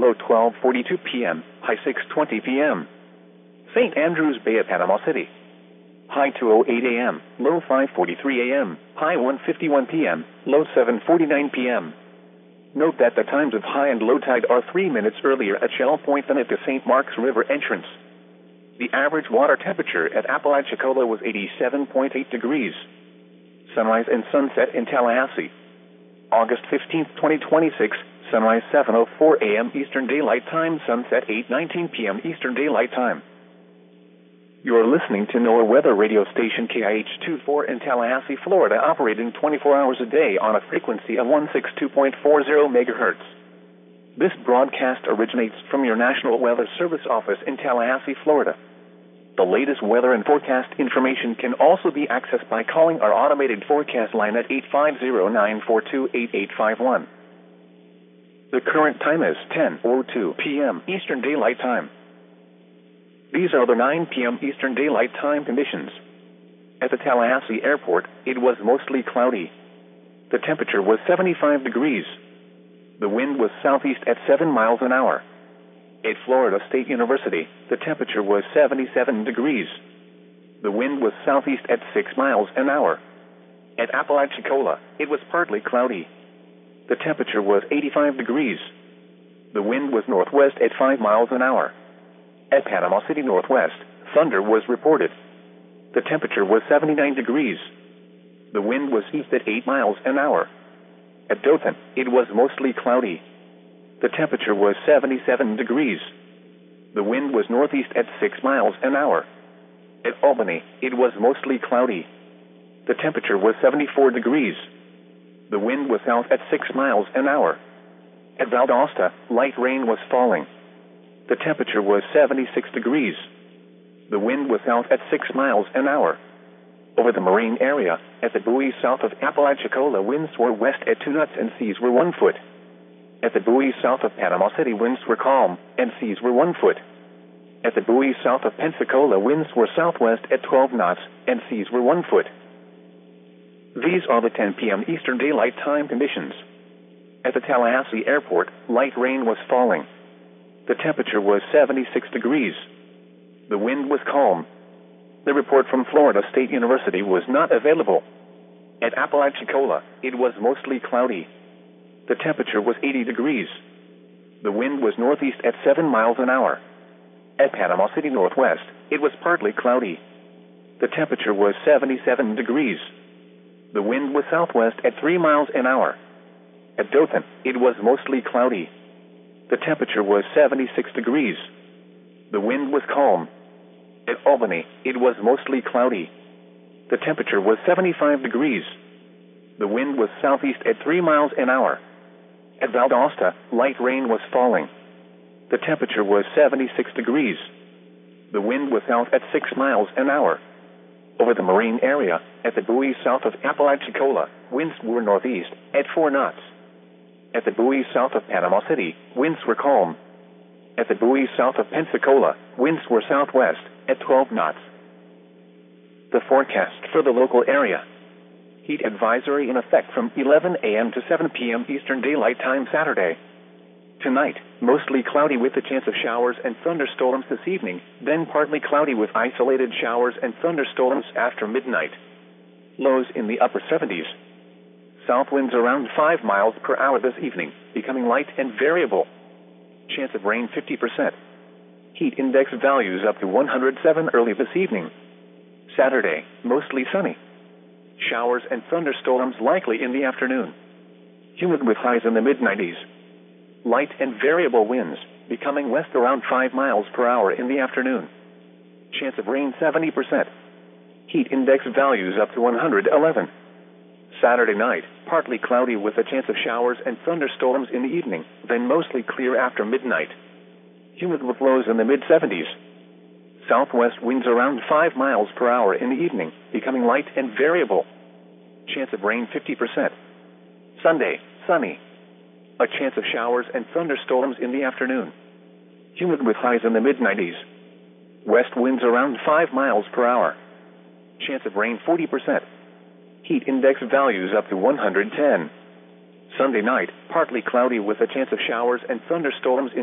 low 12:42 p.m., high 6:20 p.m. St. Andrews Bay at Panama City. High 2:08 a.m., low 5:43 a.m., high 1:51 p.m., low 7:49 p.m. Note that the times of high and low tide are 3 minutes earlier at Shell Point than at the St. Marks River entrance. The average water temperature at Apalachicola was 87.8 degrees. Sunrise and sunset in Tallahassee. August 15, 2026, sunrise 7:04 a.m. Eastern Daylight Time, sunset 8:19 p.m. Eastern Daylight Time. You're listening to NOAA weather radio station KIH-24 in Tallahassee, Florida, operating 24 hours a day on a frequency of 162.40 MHz. This broadcast originates from your National Weather Service office in Tallahassee, Florida. The latest weather and forecast information can also be accessed by calling our automated forecast line at 850-942-8851. The current time is 10:02 p.m. Eastern Daylight Time. These are the 9 p.m. Eastern Daylight Time conditions. At the Tallahassee Airport, it was mostly cloudy. The temperature was 75 degrees. The wind was southeast at 7 miles an hour. At Florida State University, the temperature was 77 degrees. The wind was southeast at 6 miles an hour. At Apalachicola, it was partly cloudy. The temperature was 85 degrees. The wind was northwest at 5 miles an hour. At Panama City Northwest, thunder was reported. The temperature was 79 degrees. The wind was east at 8 miles an hour. At Dothan, it was mostly cloudy. The temperature was 77 degrees. The wind was northeast at 6 miles an hour. At Albany, it was mostly cloudy. The temperature was 74 degrees. The wind was south at 6 miles an hour. At Valdosta, light rain was falling. The temperature was 76 degrees. The wind was south at 6 miles an hour. Over the marine area, at the buoy south of Apalachicola, winds were west at 2 knots and seas were 1 foot. At the buoy south of Panama City, winds were calm and seas were 1 foot. At the buoy south of Pensacola, winds were southwest at 12 knots and seas were 1 foot. These are the 10 p.m. Eastern Daylight Time conditions. At the Tallahassee Airport, light rain was falling. The temperature was 76 degrees. The wind was calm. The report from Florida State University was not available. At Apalachicola, it was mostly cloudy. The temperature was 80 degrees. The wind was northeast at 7 miles an hour. At Panama City Northwest, it was partly cloudy. The temperature was 77 degrees. The wind was southwest at 3 miles an hour. At Dothan, it was mostly cloudy. The temperature was 76 degrees. The wind was calm. At Albany, it was mostly cloudy. The temperature was 75 degrees. The wind was southeast at 3 miles an hour. At Valdosta, light rain was falling. The temperature was 76 degrees. The wind was south at 6 miles an hour. Over the marine area, at the buoy south of Apalachicola, winds were northeast at 4 knots. At the buoy south of Panama City, winds were calm. At the buoy south of Pensacola, winds were southwest at 12 knots. The forecast for the local area. Heat advisory in effect from 11 a.m. to 7 p.m. Eastern Daylight Time Saturday. Tonight, mostly cloudy with a chance of showers and thunderstorms this evening, then partly cloudy with isolated showers and thunderstorms after midnight. Lows in the upper 70s. South winds around 5 miles per hour this evening, becoming light and variable. Chance of rain 50%. Heat index values up to 107 early this evening. Saturday, mostly sunny. Showers and thunderstorms likely in the afternoon. Humid with highs in the mid-90s. Light and variable winds, becoming west around 5 miles per hour in the afternoon. Chance of rain 70%. Heat index values up to 111. Saturday night, partly cloudy with a chance of showers and thunderstorms in the evening, then mostly clear after midnight. Humid with lows in the mid-70s. Southwest winds around 5 miles per hour in the evening, becoming light and variable. Chance of rain 50%. Sunday, sunny. A chance of showers and thunderstorms in the afternoon. Humid with highs in the mid-90s. West winds around 5 miles per hour. Chance of rain 40%. Heat index values up to 110. Sunday night, partly cloudy with a chance of showers and thunderstorms in